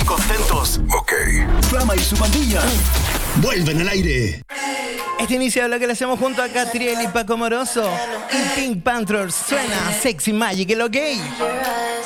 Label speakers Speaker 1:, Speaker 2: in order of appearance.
Speaker 1: y contentos.
Speaker 2: Ok.
Speaker 1: Flama y su pandilla vuelven al aire.
Speaker 3: Este inicio de lo que le hacemos junto a Catriel y Paco Moroso y Pink Panthers suena Sexy Magic, el ok.